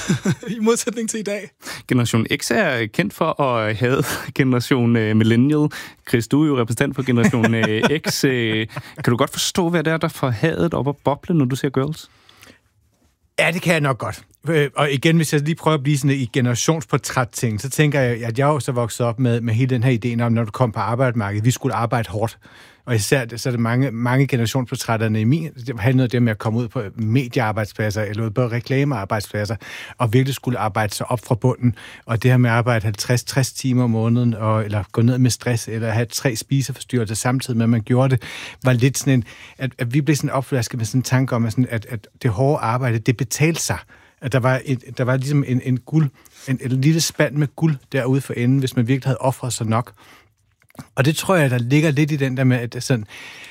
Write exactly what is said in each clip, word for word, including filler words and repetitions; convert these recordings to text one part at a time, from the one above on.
i modsætning til i dag. Generation X er kendt for at have generation millennial. Chris, du er jo repræsentant for generation X. Kan du godt forstå, hvad det er, der får hadet op og boble, når du ser Girls? Ja, det kan jeg nok godt. Og igen, hvis jeg lige prøver at blive sådan i generationsportræt-ting, så tænker jeg, at jeg også er vokset op med, med hele den her idé om, når du kom på arbejdsmarkedet, vi skulle arbejde hårdt. Og især så er det mange, mange generationsportrætterne i min, det handlede om det med at komme ud på mediearbejdspladser, eller på reklamearbejdspladser, og virkelig skulle arbejde sig op fra bunden. Og det her med at arbejde halvtreds til tres timer om måneden, og, eller gå ned med stress, eller have tre spiseforstyrrelser samtidig med, at man gjorde det, var lidt sådan en, at, at vi blev sådan opflasket med sådan en tanke om, at, sådan, at, at det hårde arbejde, det betalte sig. At der var, et, der var ligesom en, en guld, en, en lille spand med guld derude for enden, hvis man virkelig havde offret sig nok. Og det tror jeg, der ligger lidt i den der med, at sådan,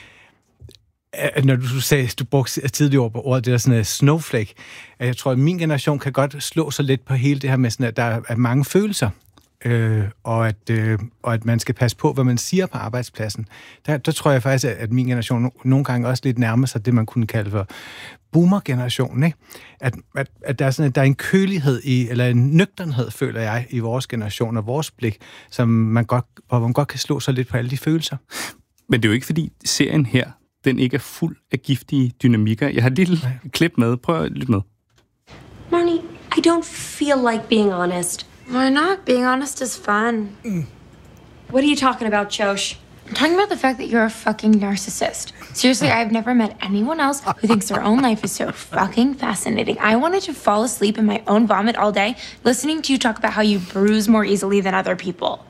at når du sagde, du brugte tidligere på ordet, det der sådan en snowflake, at jeg tror, at min generation kan godt slå sig lidt på hele det her med, sådan, at der er mange følelser, øh, og, at, øh, og at man skal passe på, hvad man siger på arbejdspladsen. Der, der tror jeg faktisk, at min generation nogle gange også lidt nærmer sig det, man kunne kalde for boomer-generationen, ikke? At, at, at der er sådan, at der er en kølighed i, eller en nøgternhed, føler jeg, i vores generation og vores blik, som man godt, hvor man godt kan slå sig lidt på alle de følelser. Men det er jo ikke, fordi serien her, den ikke er fuld af giftige dynamikker. Jeg har et lille ja. klip med. Prøv at lytte med. Marnie, I don't feel like being honest. Why not? Being honest is fun. Mm. What are you talking about, Josh? I'm talking about the fact that you're a fucking narcissist. Seriously, I've never met anyone else who thinks their own life is so fucking fascinating. I wanted to fall asleep in my own vomit all day, listening to you talk about how you bruise more easily than other people.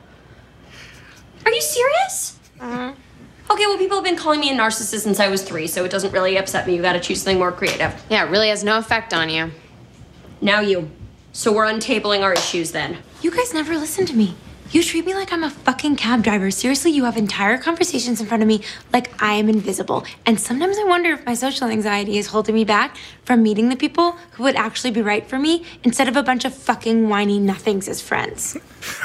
Are you serious? Mm-hmm. Okay, well, people have been calling me a narcissist since I was three, so it doesn't really upset me. You gotta choose something more creative. Yeah, it really has no effect on you. Now you. So we're untabling our issues then. You guys never listen to me. You treat me like I'm a fucking cab driver. Seriously, you have entire conversations in front of me like I am invisible. And sometimes I wonder if my social anxiety is holding me back from meeting the people who would actually be right for me instead of a bunch of fucking whiny nothings as friends.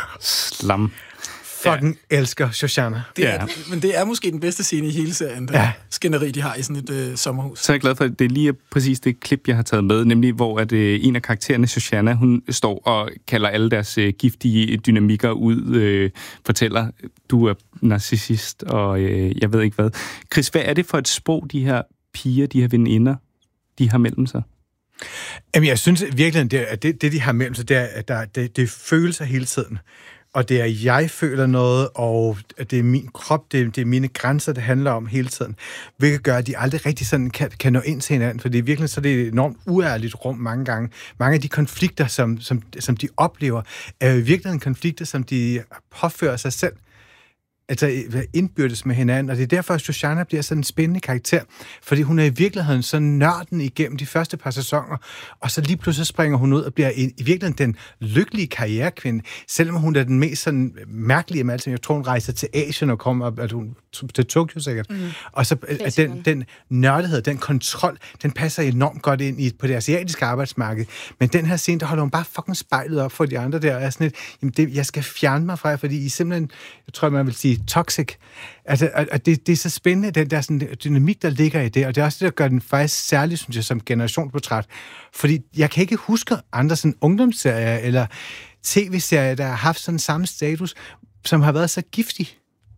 Slam. Fucking ja. elsker Shoshana. Det er, ja. Men det er måske den bedste scene i hele serien, der ja. skænderi, de har i sådan et øh, sommerhus. Så er jeg glad for, at det er lige præcis det klip, jeg har taget med, nemlig hvor at, øh, en af karaktererne, Shoshana, hun står og kalder alle deres øh, giftige dynamikker ud, øh, fortæller, du er narcissist, og øh, jeg ved ikke hvad. Chris, hvad er det for et sprog, de her piger, de her veninder, de har mellem sig? Jamen, jeg synes virkelig, at det, det, de har mellem sig, det er, at der, det, det følelser hele tiden. Og det er, jeg føler noget, og det er min krop, det er, det er mine grænser, det handler om hele tiden. Hvilket gør, at de aldrig rigtig sådan kan, kan nå ind til hinanden, for det er virkelig så det er et enormt uærligt rum mange gange. Mange af de konflikter, som, som, som de oplever, er jo virkelig konflikter, som de påfører sig selv. Altså indbyrdes med hinanden, og det er derfor, at Shoshana bliver sådan en spændende karakter, fordi hun er i virkeligheden så nørden igennem de første par sæsoner, og så lige pludselig springer hun ud og bliver i, i virkeligheden den lykkelige karrierekvinde, selvom hun er den mest sådan mærkelige af alt. Jeg tror, hun rejser til Asien og kommer at hun, til Tokyo sikkert. Mm. Og så at den, den nørdighed, den kontrol, den passer enormt godt ind i, på det asiatiske arbejdsmarked. Men den her scene, der holder hun bare fucking spejlet op for de andre der, og er sådan et, jamen det, jeg skal fjerne mig fra jer, fordi I simpelthen, jeg tror, man vil sige, toxic. Altså, og det, det er så spændende, den der sådan, dynamik, der ligger i det, og det er også det, der gør den faktisk særlig, synes jeg, som generationsportræt. Fordi jeg kan ikke huske andre sådan ungdomsserier eller tv-serier, der har haft sådan samme status, som har været så giftig.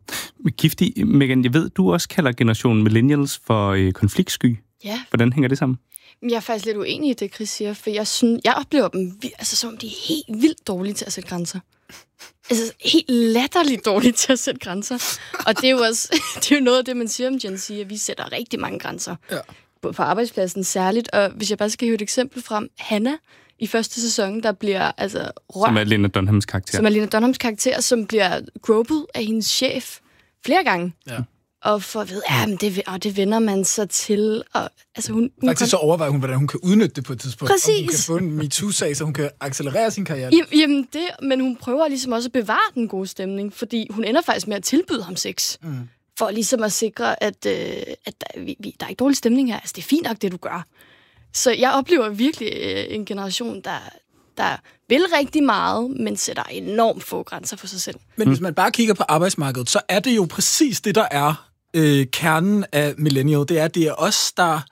Giftig, Megan, jeg ved, du også kalder generationen millennials for øh, konfliktsky. Ja. Hvordan hænger det sammen? Jeg er faktisk lidt uenig i det, Chris siger, for jeg, synes, jeg oplever dem altså, som om de er helt vildt dårlige til at sætte grænser. Altså helt latterligt dårlige til at sætte grænser. Og det er jo også det er jo noget af det, man siger om Gen Z, at vi sætter rigtig mange grænser. Ja. På, på arbejdspladsen særligt. Og hvis jeg bare skal hive et eksempel frem, Hannah i første sæson, der bliver altså rørt. Som er Lena Dunhams karakter. Som er Lena Dunhams karakter, som bliver gropet af hendes chef flere gange. Ja. Og for at vide, ja, men det, og det vender man så til. Og, altså, hun, hun Faktisk kan... så overvejer hun, hvordan hun kan udnytte det på et tidspunkt. Præcis. Og hun kan få en MeToo-sag, så hun kan accelerere sin karriere. Jamen det, men hun prøver ligesom også at bevare den gode stemning, fordi hun ender faktisk med at tilbyde ham sex. Mm. For ligesom at sikre, at, øh, at der, vi, vi, der er ikke dårlig stemning her. Altså det er fint nok, det du gør. Så jeg oplever virkelig øh, en generation, der... der vil rigtig meget, men sætter enormt få grænser for sig selv. Men hvis man bare kigger på arbejdsmarkedet, så er det jo præcis det, der er øh, kernen af millennial. Det er, det er os, der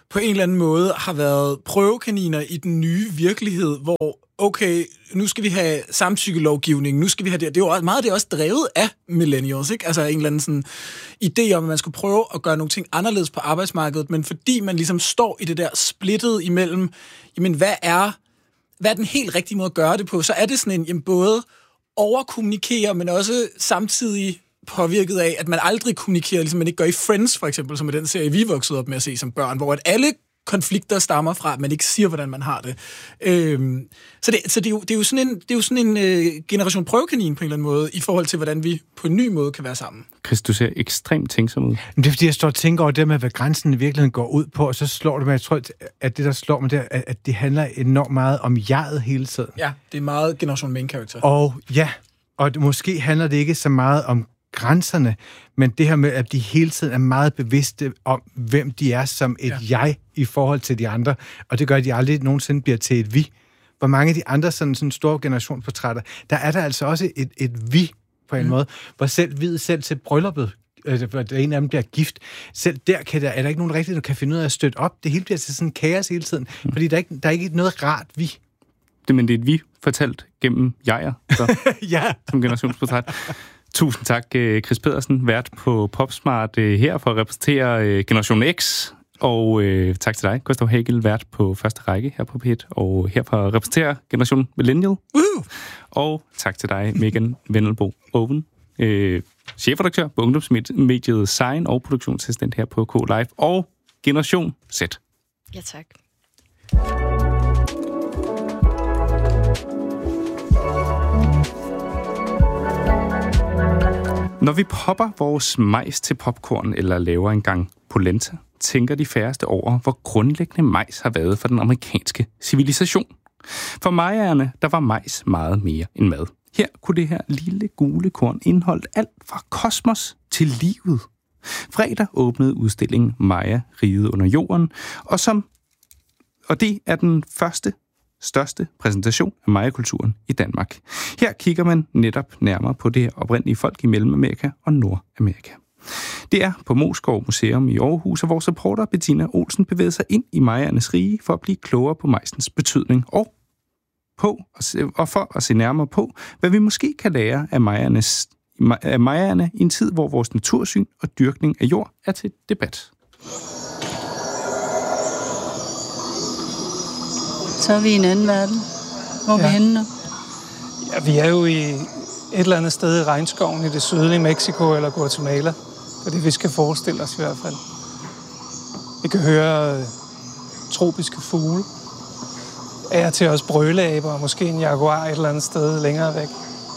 på en eller anden måde har været prøvekaniner i den nye virkelighed, hvor okay, nu skal vi have samtykkelovgivning, nu skal vi have det. Det er jo meget det er også drevet af millennials, ikke? Altså en eller anden sådan idé om, at man skulle prøve at gøre nogle ting anderledes på arbejdsmarkedet, men fordi man ligesom står i det der splittet imellem, jamen hvad er, hvad er den helt rigtige måde at gøre det på, så er det sådan en, jamen både overkommunikere, men også samtidig påvirket af, at man aldrig kommunikerer, ligesom man ikke gør i Friends, for eksempel, som er den serie, vi voksede op med at se som børn, hvor at alle konflikter stammer fra, at man ikke siger, hvordan man har det. Øhm, så det, så det, er, jo, det er jo sådan en, det er jo sådan en øh, generation prøvekanin på en eller anden måde, i forhold til, hvordan vi på en ny måde kan være sammen. Chris, du ser ekstremt tænksom ud. Men det er, fordi jeg står og tænker over det med, hvad grænsen i virkeligheden går ud på, og så slår det mig, jeg tror, at det, der slår mig, det er, at det handler enormt meget om jeget hele tiden. Ja, det er meget generation main character. Og ja, og det, måske handler det ikke så meget om grænserne, men det her med, at de hele tiden er meget bevidste om, hvem de er som et ja. jeg i forhold til de andre, og det gør, at de aldrig nogensinde bliver til et vi. Hvor mange af de andre sådan, sådan store generationsportrætter, der er der altså også et, et vi på en mm. måde, hvor selv videt selv til brylluppet, hvor en af dem bliver gift, selv der, kan der er der ikke nogen rigtigt, der kan finde ud af at støtte op. Det hele bliver til sådan kaos hele tiden, mm. fordi der er, ikke, der er ikke noget rart vi. Det, men det er et vi fortalt gennem jeger, så, ja. som generationsportræt. Tusind tak, Chris Pedersen, vært på Popsmart her for at repræsentere Generation X. Og øh, tak til dig, Gustav Hagel, vært på første række her på P et, og her for at repræsentere Generation Millennial. Uh! Og tak til dig, Megan Vendelbo Oven, øh, chefredaktør på ungdomsmediet Sign og produktionsassistent her på K Live, og Generation Z. Ja, tak. Når vi popper vores majs til popcorn eller laver en gang polenta, tænker de færreste over, hvor grundlæggende majs har været for den amerikanske civilisation. For mayaerne, der var majs meget mere end mad. Her kunne det her lille gule korn indeholde alt fra kosmos til livet. Fredag åbnede udstillingen Maya, riget under jorden, og, som, og det er den første største præsentation af Maya-kulturen i Danmark. Her kigger man netop nærmere på det oprindelige folk i Mellemamerika og Nordamerika. Det er på Moskov Museum i Aarhus, og vores reporter Bettina Olsen bevæger sig ind i mayaernes rige for at blive klogere på majsens betydning og, på, og for at se nærmere på, hvad vi måske kan lære af mayaernes, af mayaerne i en tid, hvor vores natursyn og dyrkning af jord er til debat. Så er vi i en anden verden. Hvor er ja. vi henne nu? Ja, vi er jo i et eller andet sted i regnskoven i det sydlige Mexico eller Guatemala. Det er det, vi skal forestille os i hvert fald. Vi kan høre øh, tropiske fugle. Er til os brøleaber og måske en jaguar et eller andet sted længere væk.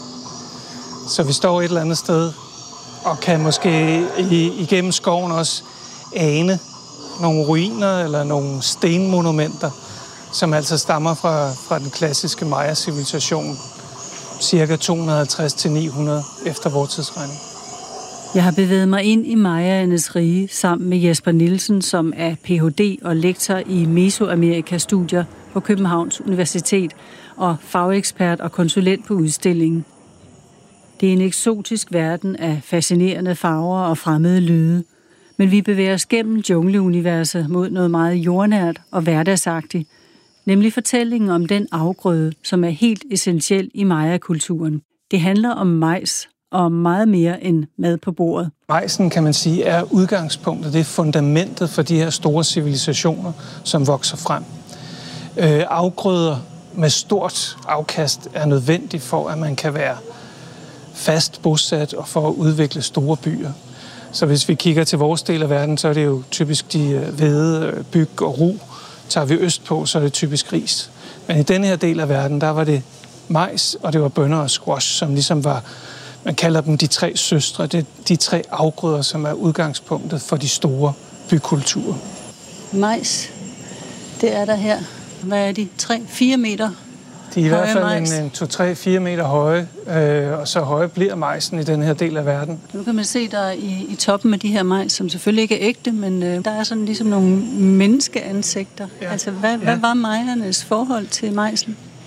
Så vi står et eller andet sted og kan måske i, igennem skoven også ane nogle ruiner eller nogle stenmonumenter, som altså stammer fra, fra den klassiske Maya-civilisation, cirka to hundrede og halvtreds til ni hundrede efter vor tidsregning. Jeg har bevæget mig ind i mayaernes rige sammen med Jesper Nielsen, som er P H D og lektor i Mesoamerika-studier på Københavns Universitet og fagekspert og konsulent på udstillingen. Det er en eksotisk verden af fascinerende farver og fremmede lyde, men vi bevæger os gennem jungleuniverset mod noget meget jordnært og hverdagsagtigt, nemlig fortællingen om den afgrøde, som er helt essentiel i Maya-kulturen. Det handler om majs og om meget mere end mad på bordet. Majsen, kan man sige, er udgangspunktet, det er fundamentet for de her store civilisationer, som vokser frem. Øh, afgrøder med stort afkast er nødvendigt for, at man kan være fast bosat og for at udvikle store byer. Så hvis vi kigger til vores del af verden, så er det jo typisk de hvede, byg og ru. Tager vi øst på, så er det typisk ris. Men i denne her del af verden, der var det majs, og det var bønner og squash, som ligesom var, man kalder dem de tre søstre. Det er de tre afgrøder, som er udgangspunktet for de store bykulturer. Majs, det er der her. Hvad er de? tre fire meter? De er i hvert fald en, en to tre fire meter høje, øh, og så høje bliver majsen i den her del af verden. Nu kan man se der i, i toppen af de her majs, som selvfølgelig ikke er ægte, men øh, der er sådan ligesom nogle menneskeansigter. Ja. Altså, hvad, ja. hvad var majernes forhold til majsen?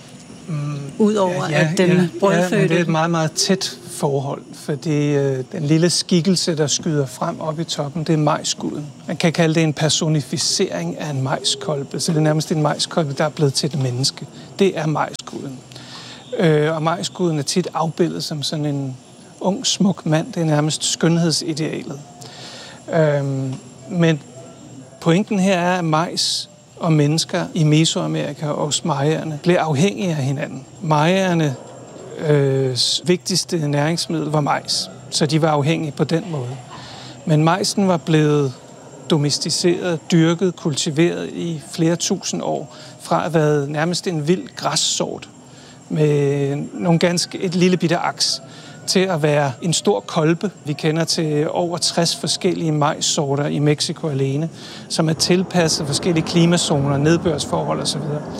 Mm, Udover ja, ja, at den ja, brødfødte... Ja, men det er et meget, meget tæt forhold, fordi øh, den lille skikkelse, der skyder frem op i toppen, det er majsguden. Man kan kalde det en personificering af en majskolbe, så det er nærmest en majskolbe, der er blevet til et menneske. Det er majsguden. Øh, og majsguden er tit afbildet som sådan en ung, smuk mand. Det er nærmest skønhedsidealet. Øh, men pointen her er, at majs og mennesker i Mesoamerika og hos mayaerne blev afhængige af hinanden. Mayaerne øh, vigtigste næringsmiddel var majs, så de var afhængige på den måde. Men majsen var blevet domesticeret, dyrket, kultiveret i flere tusind år, fra at have været nærmest en vild græssort med nogle ganske, et lille bitte aks, til at være en stor kolbe. Vi kender til over tres forskellige majssorter i Mexico alene, som er tilpasset forskellige klimazoner, nedbørsforhold osv.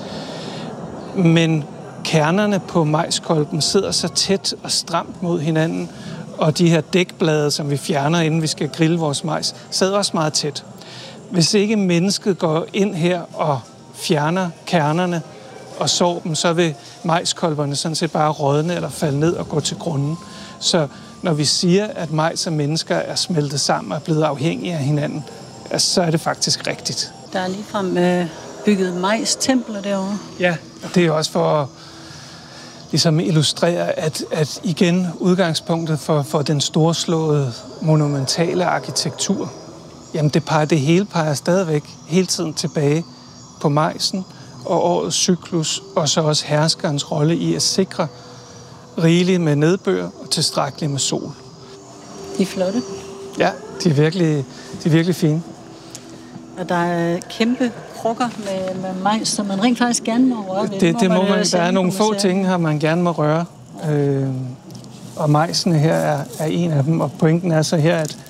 Men kernerne på majskolben sidder så tæt og stramt mod hinanden, og de her dækblade, som vi fjerner, inden vi skal grille vores majs, sidder også meget tæt. Hvis ikke mennesket går ind her og fjerner kernerne og sorben, så vil majskolberne sådan set bare rådne eller falde ned og gå til grunden. Så når vi siger, at majs og mennesker er smeltet sammen og er blevet afhængige af hinanden, så er det faktisk rigtigt. Der er ligefrem øh, bygget majstempler derovre. Ja, og det er også for at ligesom illustrere, at, at igen udgangspunktet for, for den storslåede monumentale arkitektur, jamen det, peger, det hele peger stadigvæk hele tiden tilbage på majsen og årets cyklus, og så også herskerens rolle i at sikre rigeligt med nedbør og tilstrækkeligt med sol. De er flotte. Ja, de er virkelig, de er virkelig fine. Og der er kæmpe krukker med, med majs, som man rent faktisk gerne må røre ved. Det, det må man, der er nogle få ting her, man gerne må røre. Øh, og majsene her er, er en af dem. Og pointen er så her, at,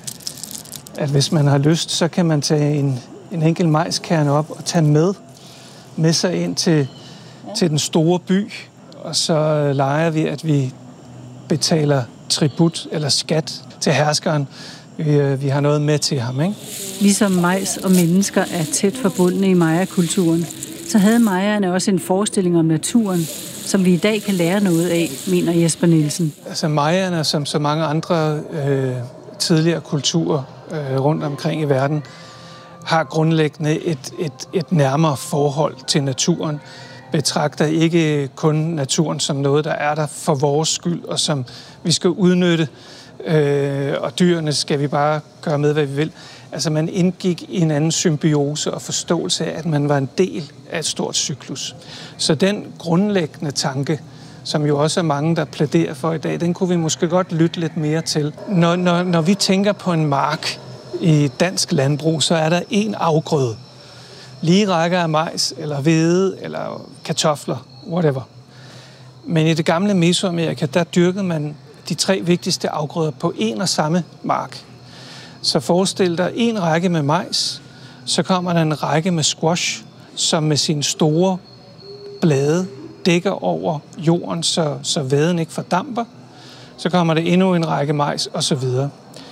at hvis man har lyst, så kan man tage en, en enkelt majskerne op og tage med, med sig ind til, ja. til den store by. Og så leger vi, at vi betaler tribut eller skat til herskeren. Vi, vi har noget med til ham, ikke? Ligesom majs og mennesker er tæt forbundne i maya-kulturen, så havde mayaerne også en forestilling om naturen, som vi i dag kan lære noget af, mener Jesper Nielsen. Altså mayaerne, som så mange andre øh, tidligere kulturer øh, rundt omkring i verden, har grundlæggende et, et, et nærmere forhold til naturen. Betragter ikke kun naturen som noget, der er der for vores skyld, og som vi skal udnytte, øh, og dyrene skal vi bare gøre med, hvad vi vil. Altså man indgik i en anden symbiose og forståelse af, at man var en del af et stort cyklus. Så den grundlæggende tanke, som jo også er mange, der plæderer for i dag, den kunne vi måske godt lytte lidt mere til. Når, når, når vi tænker på en mark i dansk landbrug, så er der en afgrøde. Lige rækker af majs, eller hvede, eller kartofler, whatever. Men i det gamle Mesoamerika, der dyrkede man de tre vigtigste afgrøder på en og samme mark. Så forestil dig en række med majs, så kommer der en række med squash, som med sine store blade dækker over jorden, så, så væden ikke fordamper. Så kommer der endnu en række majs, og så videre.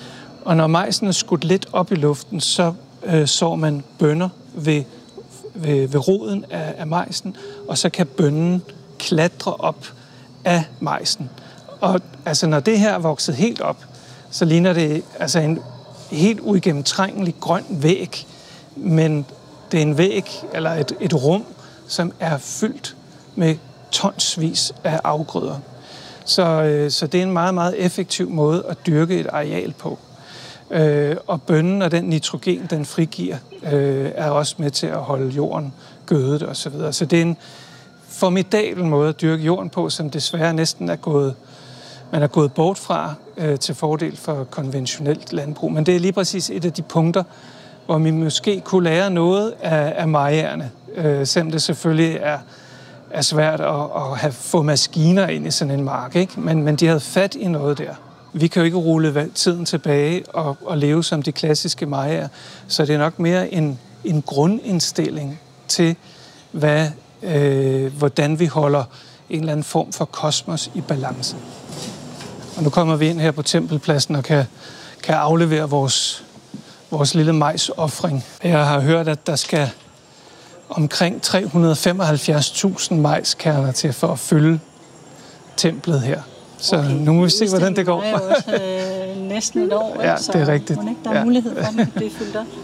Og når majsen er skudt lidt op i luften, så øh, sår man bønner ved, ved, ved roden af, af majsen, og så kan bønnen klatre op af majsen. Og altså, når det her er vokset helt op, så ligner det altså en helt uigennemtrængelig grøn væg, men det er en væg, eller et, et rum, som er fyldt med tonsvis af afgrøder. Så, øh, så det er en meget, meget effektiv måde at dyrke et areal på. Øh, og bønnen og den nitrogen, den frigiver, øh, er også med til at holde jorden gødet og så videre. Så det er en formidabel måde at dyrke jorden på, som desværre næsten er gået, man er gået bort fra øh, til fordel for konventionelt landbrug. Men det er lige præcis et af de punkter, hvor vi måske kunne lære noget af, af mayaerne, øh, selvom det selvfølgelig er, er svært at, at have, få maskiner ind i sådan en mark, ikke? Men, men de havde fat i noget der. Vi kan jo ikke rulle tiden tilbage og, og leve som de klassiske mayaer, så det er nok mere en, en grundindstilling til, hvad, øh, hvordan vi holder en eller anden form for kosmos i balance. Og nu kommer vi ind her på tempelpladsen og kan, kan aflevere vores, vores lille majsofring. Jeg har hørt, at der skal omkring tre hundrede og femoghalvfjerds tusind majskerner til for at fylde templet her. Så okay, nu må vi se, hvordan det går. Det er jo også øh, næsten et år, ja, så det er rigtigt. Må ikke, der er ja. mulighed for, at det bliver fyldt op.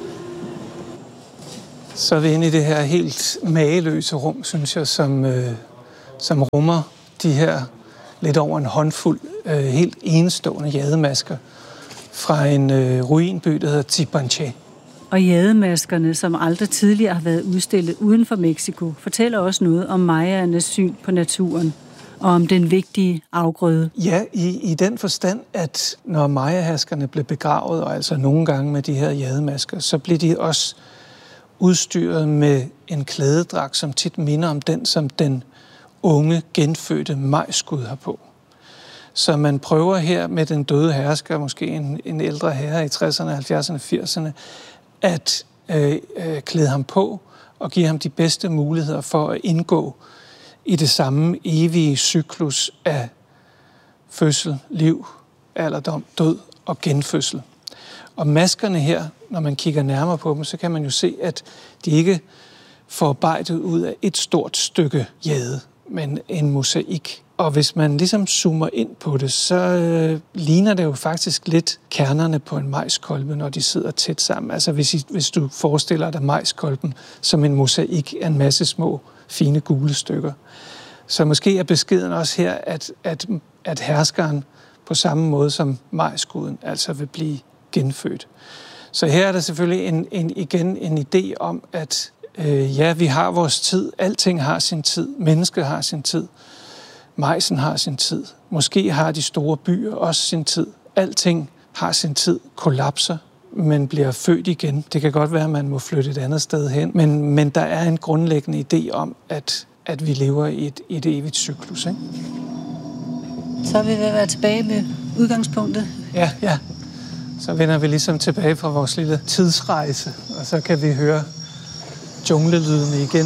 Så er vi inde i det her helt mageløse rum, synes jeg, som, øh, som rummer de her lidt over en håndfuld øh, helt enestående jademasker fra en øh, ruinby, der hedder Tipanché. Og jademaskerne, som aldrig tidligere har været udstillet uden for Mexico, fortæller også noget om mayaernes syn på naturen og om den vigtige afgrøde. Ja, i, i den forstand, at når mayaherskerne blev begravet, og altså nogle gange med de her jademasker, så blev de også udstyret med en klædedragt, som tit minder om den, som den unge, genfødte majskud har på. Så man prøver her med den døde hersker, måske en, en ældre herre i tresserne, halvfjerdserne, firserne, at øh, øh, klæde ham på og give ham de bedste muligheder for at indgå i det samme evige cyklus af fødsel, liv, alderdom, død og genfødsel. Og maskerne her, når man kigger nærmere på dem, så kan man jo se, at de ikke forarbejdet ud af et stort stykke jade, men en mosaik. Og hvis man ligesom zoomer ind på det, så øh, ligner det jo faktisk lidt kernerne på en majskolbe, når de sidder tæt sammen. Altså hvis, I, hvis du forestiller dig majskolben som en mosaik af en masse små, fine gule stykker. Så måske er beskeden også her, at, at, at herskeren på samme måde som majskuden altså vil blive genfødt. Så her er der selvfølgelig en, en, igen en idé om, at øh, ja, vi har vores tid. Alting har sin tid. Mennesket har sin tid. Majsen har sin tid. Måske har de store byer også sin tid. Alting har sin tid. Kollapser, men bliver født igen. Det kan godt være, at man må flytte et andet sted hen. Men, men der er en grundlæggende idé om, at, at vi lever i et, i et evigt cyklus. Ikke? Så er vi ved at være tilbage med udgangspunktet. Ja, ja. Så vender vi ligesom tilbage fra vores lille tidsrejse, og så kan vi høre junglelydene igen.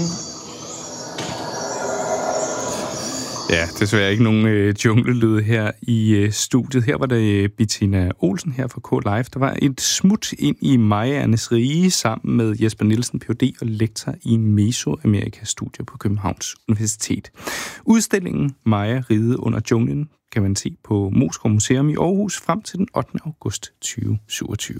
Ja, desværre ikke nogen øh, junglelyde her i øh, studiet. Her var det Bettina Olsen her fra K Live. Der var et smut ind i mayaernes rige sammen med Jesper Nielsen, Ph.D. og lektor i Mesoamerika-studier på Københavns Universitet. Udstillingen Maya Ride under junglen kan man se på Moesgaard Museum i Aarhus frem til den ottende august tyve syvogtyve.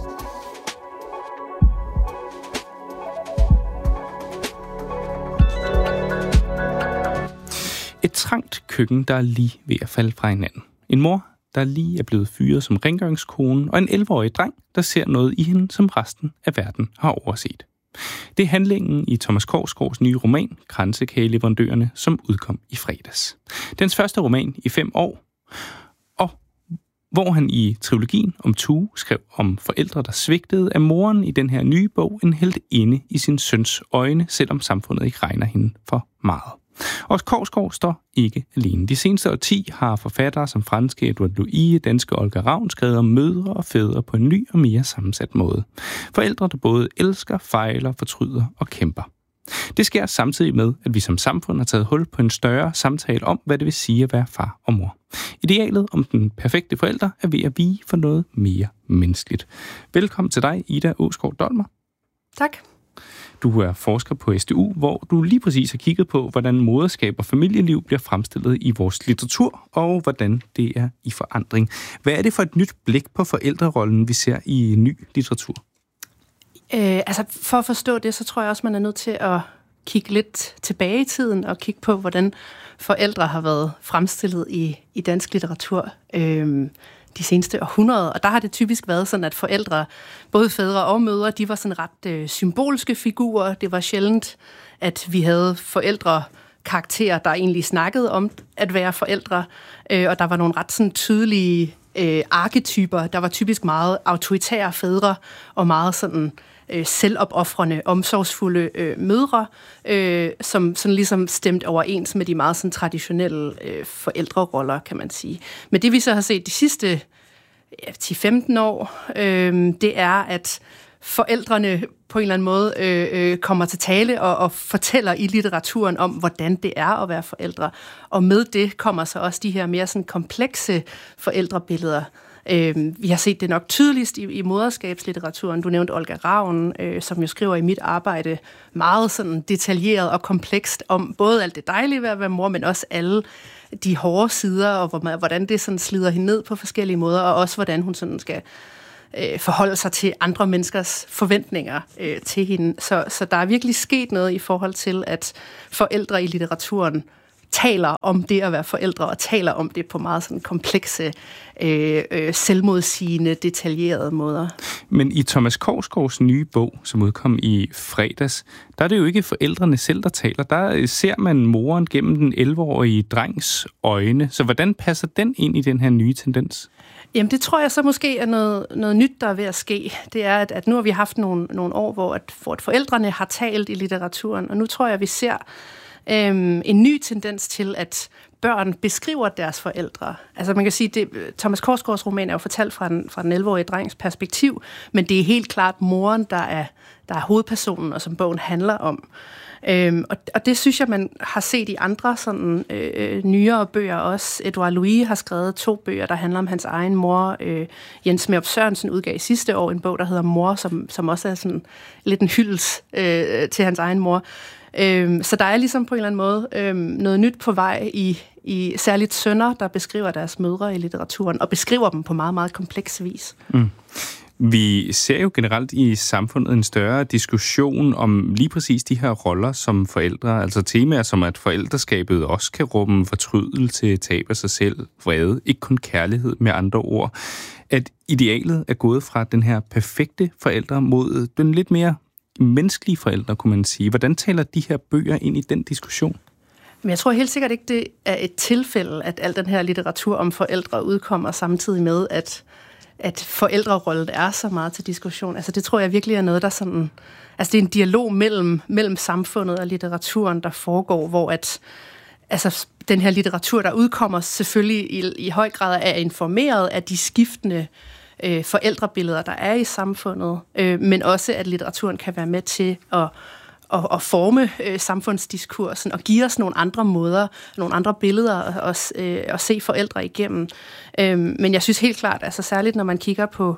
Et trangt køkken, der er lige ved at falde fra hinanden. En mor, der lige er blevet fyret som rengøringskone, og en elleve-årig dreng, der ser noget i hende, som resten af verden har overset. Det er handlingen i Thomas Korsgaards nye roman, Kransekageleverandørerne, som udkom i fredags. Dens første roman i fem år, og hvor han i trilogien om Tue skrev om forældre, der svigtede, er moren i den her nye bog en heltinde i sin søns øjne, selvom samfundet ikke regner hende for meget. Og Korsgaard står ikke alene. De seneste årti har forfattere som franske Edouard Louis, danske Olga Ravn skrevet om mødre og fædre på en ny og mere sammensat måde. Forældre, der både elsker, fejler, fortryder og kæmper. Det sker samtidig med, at vi som samfund har taget hul på en større samtale om, hvad det vil sige at være far og mor. Idealet om den perfekte forælder er ved at vige for noget mere menneskeligt. Velkommen til dig, Ida Aasgaard Dolmer. Tak. Du er forsker på S D U, hvor du lige præcis har kigget på, hvordan moderskab og familieliv bliver fremstillet i vores litteratur, og hvordan det er i forandring. Hvad er det for et nyt blik på forældrerollen, vi ser i ny litteratur? Øh, altså, for at forstå det, så tror jeg også, man er nødt til at kigge lidt tilbage i tiden, og kigge på, hvordan forældre har været fremstillet i, i dansk litteratur øh, de seneste århundreder. Og der har det typisk været sådan, at forældre, både fædre og mødre, de var sådan ret øh, symbolske figurer. Det var sjældent, at vi havde forældre karakterer, der egentlig snakkede om at være forældre, øh, og der var nogle ret sådan tydelige øh, arketyper. Der var typisk meget autoritære fædre, og meget sådan øh, selvopoffrende, omsorgsfulde øh, mødre, øh, som sådan ligesom stemte overens med de meget sådan traditionelle øh, forældreroller, kan man sige. Men det vi så har set de sidste ja, ti til femten år, øh, det er, at forældrene på en eller anden måde øh, øh, kommer til tale og, og fortæller i litteraturen om, hvordan det er at være forældre. Og med det kommer så også de her mere sådan komplekse forældrebilleder. Øh, vi har set det nok tydeligst i, i moderskabslitteraturen. Du nævnte Olga Ravn, øh, som jo skriver i mit arbejde meget sådan detaljeret og komplekst om både alt det dejlige ved at være mor, men også alle de hårde sider, og hvordan det sådan slider hende ned på forskellige måder, og også hvordan hun sådan skal øh, forholde sig til andre menneskers forventninger øh, til hende. Så, så der er virkelig sket noget i forhold til, at forældre i litteraturen taler om det at være forældre, og taler om det på meget sådan komplekse, øh, øh, selvmodsigende, detaljerede måder. Men i Thomas Korsgaards nye bog, som udkom i fredags, der er det jo ikke forældrene selv, der taler. Der ser man moren gennem den elleve-årige drengs øjne. Så hvordan passer den ind i den her nye tendens? Jamen det tror jeg så måske er noget, noget nyt, der er ved at ske. Det er, at, at nu har vi haft nogle, nogle år, hvor at, hvor at forældrene har talt i litteraturen, og nu tror jeg, at vi ser Øhm, en ny tendens til, at børn beskriver deres forældre. Altså man kan sige, det Thomas Korsgaards roman er jo fortalt fra den, fra den elleve-årige drengs perspektiv, men det er helt klart moren, der er, der er hovedpersonen, og som bogen handler om. Øhm, og, og det synes jeg, man har set i andre sådan øh, nyere bøger også. Edouard Louis har skrevet to bøger, der handler om hans egen mor. Øh, Jens Smerup Sørensen udgav i sidste år en bog, der hedder Mor, som, som også er sådan lidt en hyldest øh, til hans egen mor. Øhm, så der er ligesom på en eller anden måde øhm, noget nyt på vej i, i særligt sønner, der beskriver deres mødre i litteraturen, og beskriver dem på meget, meget kompleks vis. Mm. Vi ser jo generelt i samfundet en større diskussion om lige præcis de her roller som forældre, altså temaer som, at forældreskabet også kan rumme fortrydelse, tab af sig selv, vrede, ikke kun kærlighed med andre ord. At idealet er gået fra den her perfekte forældre mod den lidt mere menneskelige forældre, kunne man sige. Hvordan taler de her bøger ind i den diskussion? Men jeg tror helt sikkert ikke, det er et tilfælde, at al den her litteratur om forældre udkommer samtidig med, at, at forældrerollen er så meget til diskussion. Altså det tror jeg virkelig er noget, der sådan... Altså det er en dialog mellem, mellem samfundet og litteraturen, der foregår, hvor at altså den her litteratur, der udkommer, selvfølgelig i, i høj grad er informeret af de skiftende øh, forældrebilleder, der er i samfundet, øh, men også at litteraturen kan være med til at, at, at forme øh, samfundsdiskursen og give os nogle andre måder, nogle andre billeder at, øh, at se forældre igennem. Øh, men jeg synes helt klart, altså særligt når man kigger på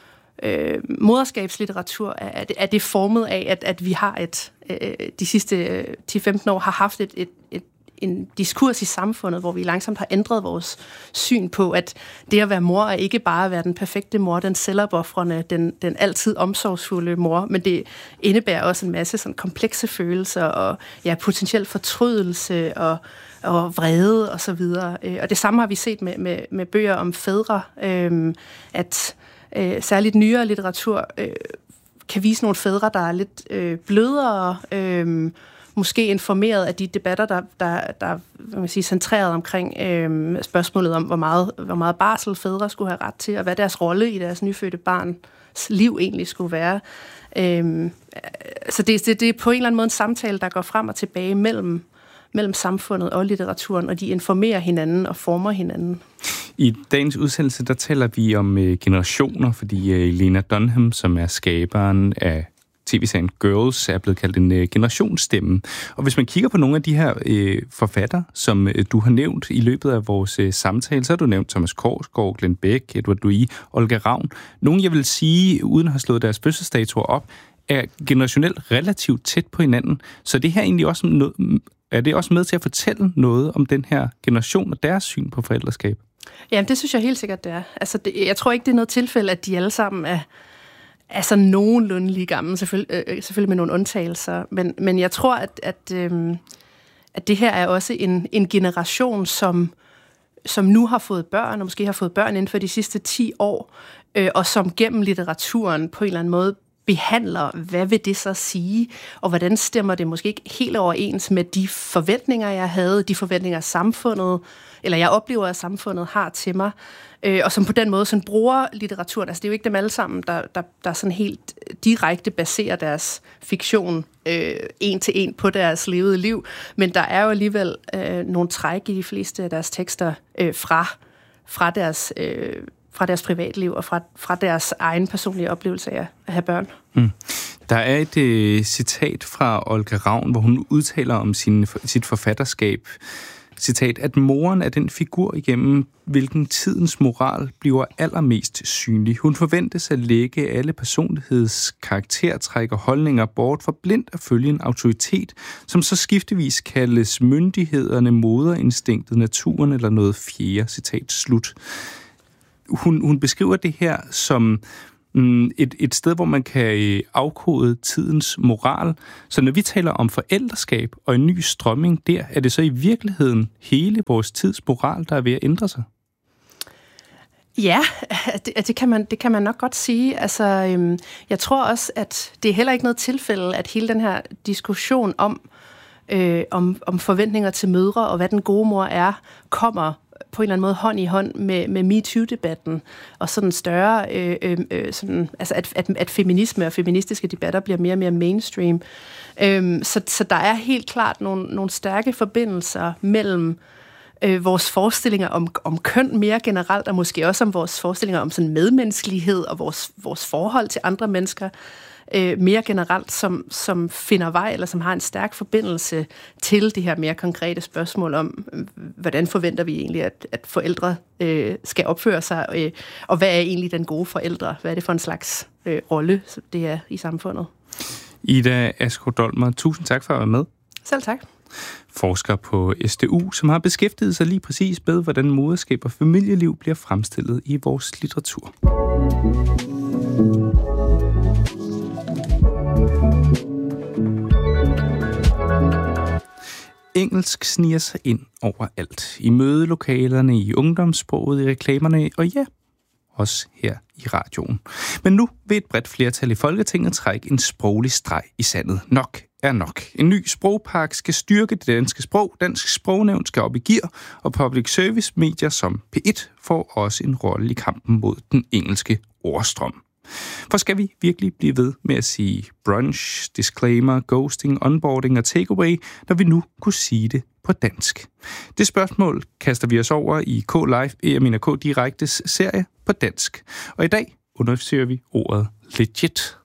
øh, moderskabslitteratur, er, er, det, er det formet af, at, at vi har et øh, de sidste ti til femten år har haft et, et, et en diskurs i samfundet, hvor vi langsomt har ændret vores syn på, at det at være mor er ikke bare at være den perfekte mor, den selvopoffrende, den, den altid omsorgsfulde mor, men det indebærer også en masse sådan komplekse følelser og ja, potentiel fortrydelse og, og vrede og så videre. Og det samme har vi set med, med, med bøger om fædre, øh, at øh, særligt nyere litteratur øh, kan vise nogle fædre, der er lidt øh, blødere, øh, måske informeret af de debatter, der, der, der hvad man sige, centreret omkring øh, spørgsmålet om, hvor meget, hvor meget barsel fædre skulle have ret til, og hvad deres rolle i deres nyfødte barns liv egentlig skulle være. Øh, så det, det, det er på en eller anden måde en samtale, der går frem og tilbage mellem, mellem samfundet og litteraturen, og de informerer hinanden og former hinanden. I dagens udsendelse, der taler vi om øh, generationer, fordi øh, Lena Dunham, som er skaberen af tv-serien Girls, er blevet kaldt en øh, generationsstemme. Og hvis man kigger på nogle af de her øh, forfatter, som øh, du har nævnt i løbet af vores øh, samtale, så har du nævnt Thomas Korsgaard, Glenn Beck, Edouard Louis, Olga Ravn. Nogle, jeg vil sige, uden at have slået deres fødselsdatoer op, er generationelt relativt tæt på hinanden. Så det her er egentlig også noget, er det også med til at fortælle noget om den her generation og deres syn på forældreskab? Jamen, det synes jeg helt sikkert, det er. Altså, det, jeg tror ikke, det er noget tilfælde, at de alle sammen er altså nogenlunde lige gamle, selvfølgelig, øh, selvfølgelig med nogle undtagelser, men, men jeg tror, at, at, øh, at det her er også en, en generation, som, som nu har fået børn, og måske har fået børn inden for de sidste ti år, øh, og som gennem litteraturen på en eller anden måde behandler, hvad vil det så sige, og hvordan stemmer det måske ikke helt overens med de forventninger, jeg havde, de forventninger, samfundet, eller jeg oplever, at samfundet har til mig, øh, og som på den måde sådan bruger litteraturen. Altså det er jo ikke dem alle sammen, der, der, der sådan helt direkte baserer deres fiktion øh, en til en på deres levede liv, men der er jo alligevel øh, nogle træk i de fleste af deres tekster øh, fra, fra deres øh, fra deres privatliv og fra, fra deres egen personlige oplevelse af at have børn. Mm. Der er et øh, citat fra Olga Ravn, hvor hun udtaler om sin, sit forfatterskab. citat, at moren er den figur igennem, hvilken tidens moral bliver allermest synlig. Hun forventes at lægge alle personligheds karaktertræk og holdninger bort for blindt at følge en autoritet, som så skiftevis kaldes myndighederne, moderinstinktet, naturen eller noget fjerde, citat slut. Hun, hun beskriver det her som Et, et sted, hvor man kan afkode tidens moral. Så når vi taler om forældreskab og en ny strømning der, er det så i virkeligheden hele vores tids moral, der er ved at ændre sig? Ja, det, det, kan man, det kan man nok godt sige. Altså, øhm, jeg tror også, at det er heller ikke noget tilfælde, at hele den her diskussion om, øh, om, om forventninger til mødre og hvad den gode mor er, kommer på en eller anden måde hånd i hånd med, med MeToo-debatten, og sådan større, øh, øh, sådan, altså at, at, at feminisme og feministiske debatter bliver mere og mere mainstream. Øhm, så, så der er helt klart nogle, nogle stærke forbindelser mellem øh, vores forestillinger om, om køn mere generelt, og måske også om vores forestillinger om sådan medmenneskelighed og vores, vores forhold til andre mennesker, Øh, mere generelt, som, som finder vej, eller som har en stærk forbindelse til det her mere konkrete spørgsmål om, øh, hvordan forventer vi egentlig, at, at forældre øh, skal opføre sig, øh, og hvad er egentlig den gode forældre? Hvad er det for en slags øh, rolle, det er i samfundet? Ida Askov Dolmer, tusind tak for at være med. Selv tak. Forsker på S D U, som har beskæftiget sig lige præcis med, hvordan moderskab og familieliv bliver fremstillet i vores litteratur. Engelsk sniger sig ind overalt. I mødelokalerne, i ungdomssproget, i reklamerne, og ja, også her i radioen. Men nu vil et bredt flertal i Folketinget trække en sproglig streg i sandet. Nok er nok. En ny sprogpark skal styrke det danske sprog, Dansk Sprognævn skal op i gear, og public service medier som P et får også en rolle i kampen mod den engelske ordstrøm. For skal vi virkelig blive ved med at sige brunch, disclaimer, ghosting, onboarding og takeaway, når vi nu kunne sige det på dansk? Det spørgsmål kaster vi os over i K Live, Emina K Direktes serie på dansk. Og i dag undersøger vi ordet legit.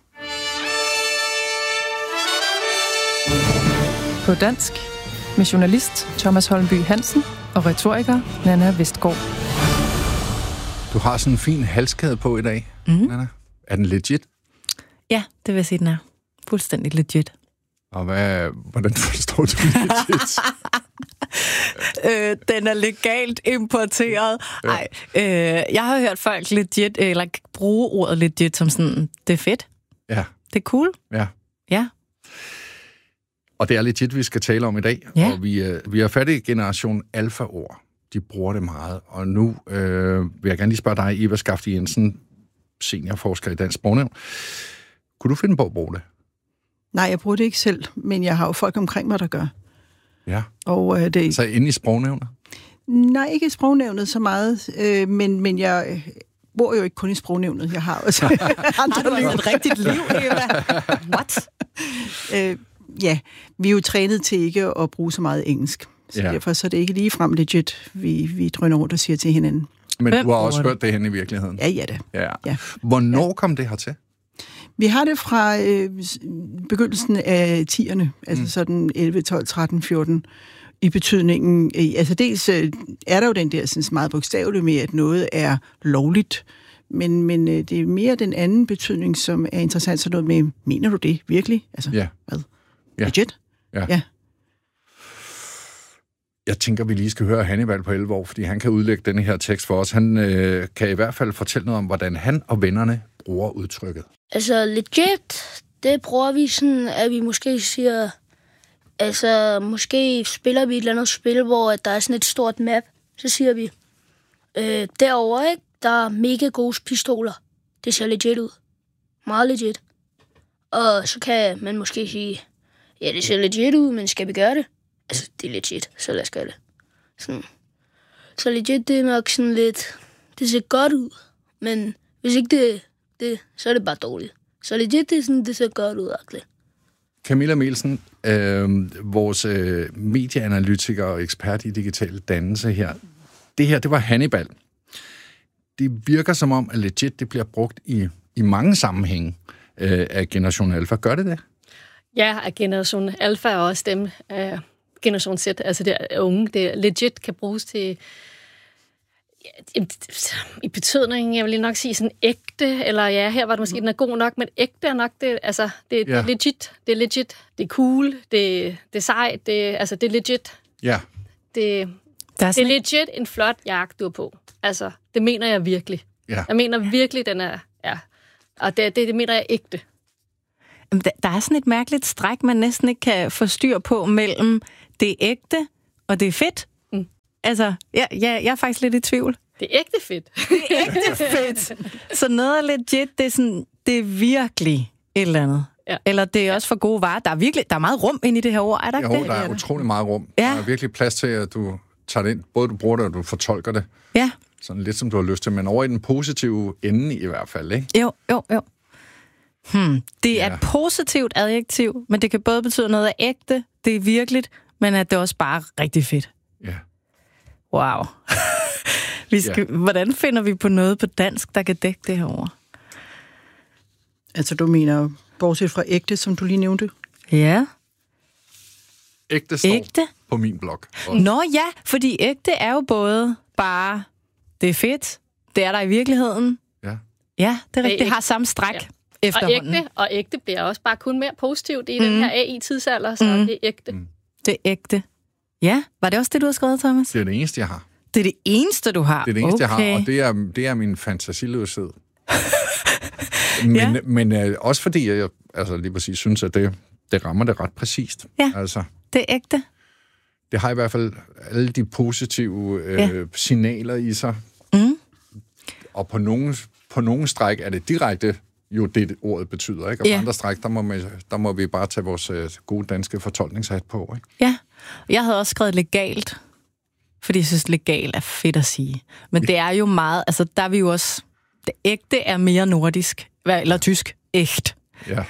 På dansk med journalist Thomas Holmby Hansen og retoriker Nanna Vestgaard. Du har sådan en fin halskæde på i dag, mm-hmm. Nanna. Er den legit? Ja, det vil jeg sige, den er. Fuldstændig legit. Og hvad, hvordan forstår du legit? øh, den er legalt importeret. Nej, ja. øh, jeg har hørt folk legit, eller bruge ordet legit som sådan, det er fedt. Ja. Det er cool. Ja. Ja. Og det er legit, vi skal tale om i dag. Ja. Og vi, vi har fat i generation alfa-ord. De bruger det meget. Og nu øh, vil jeg gerne lige spørge dig, Eva Skafte Jensen, seniorforsker i Dansk Sprognævn. Kunne du finde på at bruge det? Nej, jeg bruger det ikke selv, men jeg har jo folk omkring mig, der gør. Ja. Og, øh, det... Så inde i Sprognævnet? Nej, ikke i Sprognævnet så meget, øh, men, men jeg øh, bor jo ikke kun i Sprognævnet. Jeg har også andre liv. Et rigtigt liv, Eva. What? øh, ja, vi er jo trænet til ikke at bruge så meget engelsk. Så ja. Derfor så er det ikke ligefrem legit, vi, vi drøner rundt og siger til hinanden. Men Hvem du har også hørt det hen i virkeligheden? Ja, ja da. Ja. Ja. Hvornår ja. kom det her til? Vi har det fra øh, begyndelsen af tierne, altså mm. sådan elleve, tolv, tretten, fjorten, i betydningen, øh, altså dels øh, er der jo den der sådan meget bogstavelige med, at noget er lovligt, men, men øh, det er mere den anden betydning, som er interessant, så noget med, mener du det virkelig? Altså, ja. hvad? Ja. Legit? Ja. Ja. Jeg tænker, vi lige skal høre Hannibal på elleve år, fordi han kan udlægge denne her tekst for os. Han øh, kan i hvert fald fortælle noget om, hvordan han og vennerne bruger udtrykket. Altså legit, det bruger vi sådan, at vi måske siger, altså måske spiller vi et eller andet spil, hvor der er sådan et stort map. Så siger vi, øh, derovre, ikke, der er mega gode pistoler. Det ser legit ud. Meget legit. Og så kan man måske sige, ja, det ser legit ud, men skal vi gøre det? Altså, det er legit, så lad os gøre det. Sådan. Så legit, det er nok sådan lidt, det ser godt ud, men hvis ikke det, det så er det bare dårligt. Så legit, det er sådan, det ser godt ud, agtigt. Camilla Mielsen, øh, vores øh, medieanalytiker og ekspert i digital dannelse her. Det her, det var Hannibal. Det virker som om, at legit, det bliver brugt i, i mange sammenhænge øh, af Generation Alpha. Gør det det? Ja, at Generation Alpha er også dem, øh, generation Z, altså det er unge, det legit kan bruges til, ja, i betydning, jeg vil nok sige sådan ægte, eller ja, her var det måske, den er god nok, men ægte er nok det, altså, det, ja. det er legit, det er legit, det er cool, det, det er sejt, det, altså, det er legit. Ja. Det, det er legit en flot jakke, du er på. Altså, det mener jeg virkelig. Ja. Jeg mener virkelig, den er, ja, og det, det, det mener jeg ægte. Der er sådan et mærkeligt stræk, man næsten ikke kan få styr på mellem det er ægte, og det er fedt. Mm. Altså, ja, ja, jeg er faktisk lidt i tvivl. Det er ægte fedt. Det er ægte fedt. Så noget er legit, det er sådan, det er virkelig et eller andet. Ja. Eller det er også for gode varer. Der er virkelig, der er meget rum inde i det her ord, er der ikke jo, det? der er utrolig meget rum. Ja. Der er virkelig plads til, at du tager det ind. Både du bruger det, og du fortolker det. Ja. Sådan lidt, som du har lyst til, men over i den positive ende i hvert fald, ikke? Jo, jo, jo. Hmm. Det er Ja. et positivt adjektiv, men det kan både betyde noget af ægte, det er virkeligt, men at det også bare er rigtig fedt. Ja. Wow. Vi skal, ja. Hvordan finder vi på noget på dansk, der kan dække det her ord? Altså, du mener, bortset fra ægte, som du lige nævnte? Ja. Ægte står ægte? på min blog. Nå ja, fordi ægte er jo både bare, det er fedt, det er der i virkeligheden. Ja. Ja, det er rigtigt. Det ægte. har samme stræk. Ja. Efterhånden. Og ægte, og ægte bliver også bare kun mere positivt i mm. den her A I-tidsalder, så Mm. det er ægte. Mm. Det er ægte. Ja, var det også det, du har skrevet, Thomas? Det er det eneste, jeg har. Det er det eneste, du har? Det er det eneste, okay. jeg har, og det er, det er min fantasiløshed. men Ja. men øh, også fordi jeg altså, lige præcis synes, at det, det rammer det ret præcist. Ja, altså, det er ægte. det har i hvert fald alle de positive øh, Ja. signaler i sig. Mm. Og på nogle, på nogle stræk er det direkte jo det, ordet betyder, ikke? Og Ja. på andre stræk, der må, man, der må vi bare tage vores øh, gode danske fortolkningshat på, ikke? Ja, jeg havde også skrevet legalt, fordi jeg synes, legal er fedt at sige. Men det er jo meget, altså der er vi jo også, det ægte er mere nordisk, eller tysk, ægt. Ja.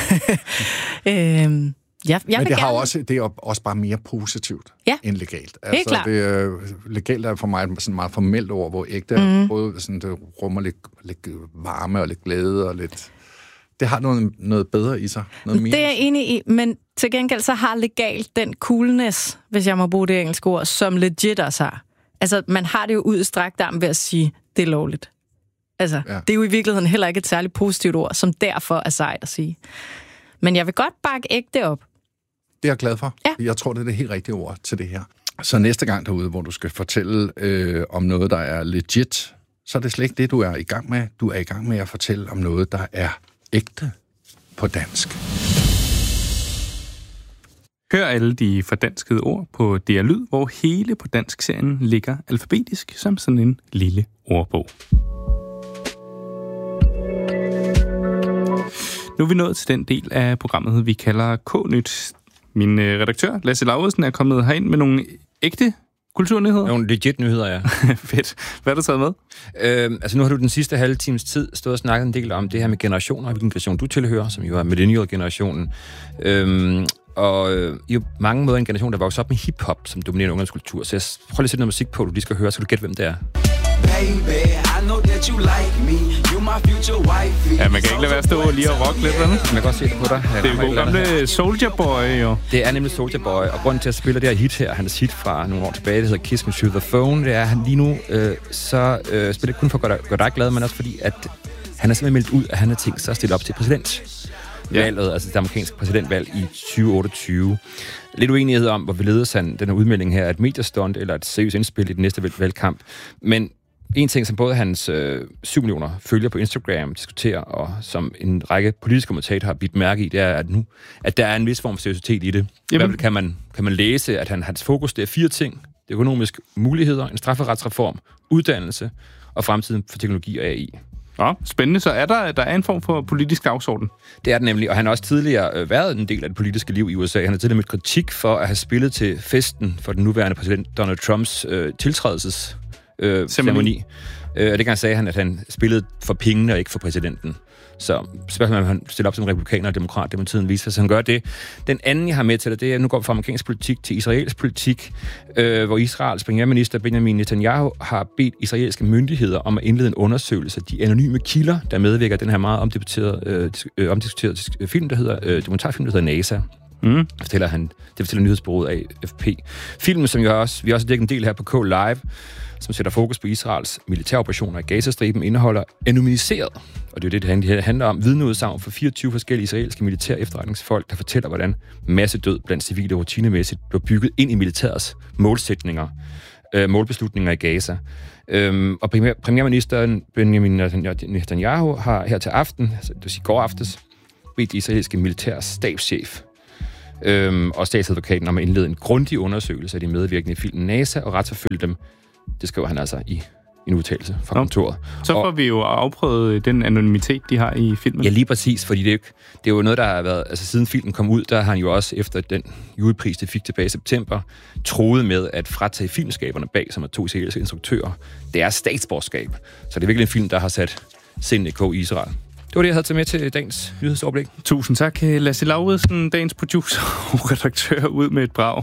øhm, jeg, jeg Men det, vil har gerne... også, det er også bare mere positivt Ja. end legalt. Helt klart. Det, øh, legalt er for mig et sådan meget formelt ord, hvor ægte mm. er både sådan, det rummer lidt, lidt varme og lidt glæde og lidt... Det har noget, noget bedre i sig. Noget mere Det er jeg enig i, men til gengæld så har legalt den coolness, hvis jeg må bruge det engelske ord, som legit også har. Altså, man har det jo ud i strakt arm ved at sige, det er lovligt. Altså, ja. Det er jo i virkeligheden heller ikke et særligt positivt ord, som derfor er sejt at sige. Men jeg vil godt bakke ægte op. Det er jeg glad for. Ja. Jeg tror, det er det helt rigtige ord til det her. Så næste gang derude, hvor du skal fortælle øh, om noget, der er legit, så er det slet ikke det, du er i gang med. Du er i gang med at fortælle om noget, der er ægte på dansk. Hør alle de fordanskede ord på D R Lyd, hvor hele på dansk-serien ligger alfabetisk som sådan en lille ordbog. Nu er vi nået til den del af programmet, vi kalder K-nyt. Min øh, redaktør, Lasse Lauridsen, er kommet herind med nogle ægte kulturnyheder. Nogle legit nyheder, ja. Fedt. Hvad har du taget med? Øhm, altså nu har du den sidste halve times tid stået og snakket en del om det her med generationer, hvilken generation du tilhører, som jo er millennial-generationen. Øhm, og øh, jo mange måder en generation, der vokser op med hip-hop som dominerende ungdomskultur. Så jeg prøver lige at sætte noget musik på, du lige skal høre, så kan du gætte, hvem det er. Baby, I know that you like me. You my future wifey. Ja, man kan ikke lade være at stå lige og rocke lidt, vel? Man kan godt se det på dig. Det er jo god gamle Soulja Boy, jo. Det er nemlig Soulja Boy, og grunden til at spille det her hit her, hans hit fra nogle år tilbage, det hedder Kiss Me Through the Phone, det er, at han lige nu øh, så øh, spiller det kun for at gøre dig, gøre dig glad, men også fordi, at han er simpelthen meldt ud, at han har tænkt sig at stille op til præsidentvalget, ja. altså det amerikanske præsidentvalg i tyve otteogtyve. Lidt uenighed om, hvor vi ledes han den her udmelding her, et mediestunt eller et seriøst indspil i den næste valgkamp, men en ting, som både hans øh, syv millioner følgere på Instagram diskuterer, og som en række politiske kommentatorer har bidt mærke i, det er, at nu at der er en vis form for seriøsitet i det. I hvert fald kan man, kan man læse, at han, hans fokus det er fire ting. Det økonomiske muligheder, en strafferetsreform, uddannelse og fremtiden for teknologi og A I. Ja, spændende. Så er der, der er en form for politisk dagsorden. Det er det nemlig, og han har også tidligere øh, været en del af det politiske liv i U S A. Han har tidligere mødt kritik for at have spillet til festen for den nuværende præsident Donald Trumps øh, tiltrædelses Øh, ceremoni. Øh, og det kan sagde han, at han spillede for pengene og ikke for præsidenten. Så spørgsmålet om han stiller op som republikaner og demokrat, det må tiden vise, så han gør det. Den anden, jeg har med til det, det er, at nu går vi fra amerikansk politik til israelsk politik, øh, hvor Israels premierminister Benjamin Netanyahu har bedt israelske myndigheder om at indlede en undersøgelse af de anonyme kilder, der medvirker den her meget omdiskuterede, øh, omdiskuterede film, der hedder, øh, dokumentarfilm, der hedder NASA. Mm. Det fortæller han, det fortæller nyhedsbureauet A F P. Filmen, som jeg også, vi også dækker en del her på K Live, som sætter fokus på Israels militæroperationer i Gazastriben, indeholder anonymiseret, og det er jo det, det handler om, vidneudsagn for fireogtyve forskellige israelske militære efterretningsfolk, der fortæller, hvordan massedød blandt civile rutinemæssigt blev bygget ind i militærets målsætninger, øh, målbeslutninger i Gaza. Øhm, og premier, premierministeren Benjamin Netanyahu har her til aften, altså det vil sige går aftes, bedt israelske militærs stabschef øhm, og statsadvokaten om at indlede en grundig undersøgelse af de medvirkende i filmen NASA og retsforfølge dem. Det skriver han altså i en udtalelse fra kontoret. Så får og, vi jo afprøvet den anonymitet, de har i filmen. Ja, lige præcis, fordi det er, jo, det er jo noget, der har været... Altså, siden filmen kom ud, der har han jo også, efter den jurypris, det fik tilbage i september, troet med at fratage filmskaberne bag, som er to israelske instruktører, det er statsborgerskab. Så det er virkelig en film, der har sat sindene i Israel. Det var det, jeg havde taget med til dagens nyhedsoverblik. Tusind tak, Lasse Lauridsen, dagens producer og redaktør, ud med et brag.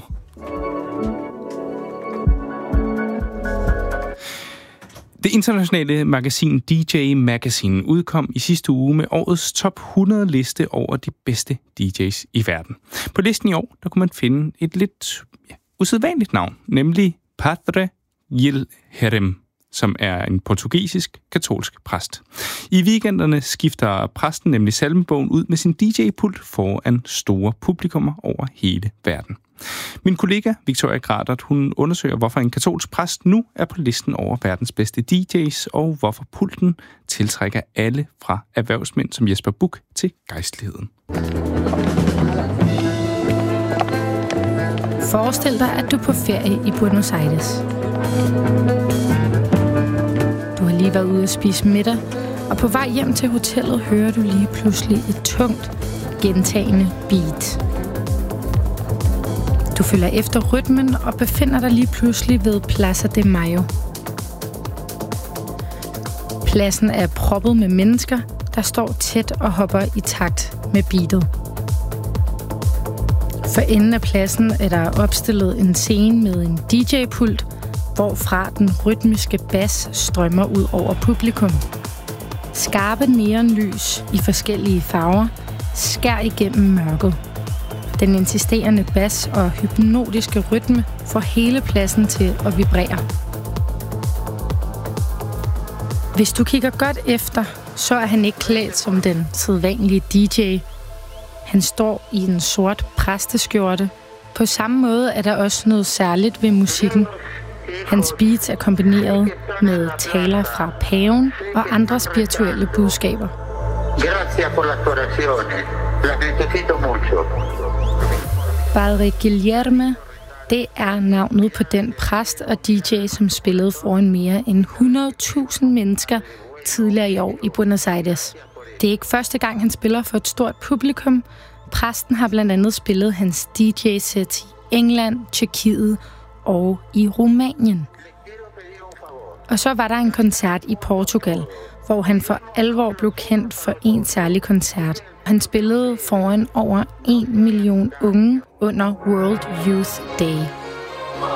Det internationale magasin D J Magazine udkom i sidste uge med årets top hundrede liste over de bedste D J's i verden. På listen i år, der kunne man finde et lidt ja, usædvanligt navn, nemlig Padre Gil Herem, som er en portugisisk katolsk præst. I weekenderne skifter præsten nemlig salmebogen ud med sin D J-pult foran store publikummer over hele verden. Min kollega Victoria Gradert, hun undersøger, hvorfor en katolsk præst nu er på listen over verdens bedste D J's, og hvorfor pulten tiltrækker alle fra erhvervsmænd som Jesper Buch til gejstligheden. Forestil dig, at du er på ferie i Buenos Aires. Du har lige været ude at spise middag, og på vej hjem til hotellet hører du lige pludselig et tungt, gentagende beat. Du følger efter rytmen og befinder dig lige pludselig ved Plaza de Mayo. Pladsen er proppet med mennesker, der står tæt og hopper i takt med beatet. For enden af pladsen er der opstillet en scene med en D J-pult, hvorfra den rytmiske bas strømmer ud over publikum. Skarpe neonlys i forskellige farver skær igennem mørket. Den insisterende bas og hypnotiske rytme får hele pladsen til at vibrere. Hvis du kigger godt efter, så er han ikke klædt som den sædvanlige D J. Han står i en sort præsteskjorte. På samme måde er der også noget særligt ved musikken. Hans beats er kombineret med taler fra paven og andre spirituelle budskaber. Grazie por las oraciones. Las necesito mucho. Padre Guillerme, det er navnet på den præst og D J, som spillede foran mere end hundrede tusind mennesker tidligere i år i Buenos Aires. Det er ikke første gang, han spiller for et stort publikum. Præsten har blandt andet spillet hans D J-sæt i England, Tjekkiet og i Rumænien. Og så var der en koncert i Portugal, hvor han for alvor blev kendt for en særlig koncert. Han spillede foran over en million unge under World Youth Day.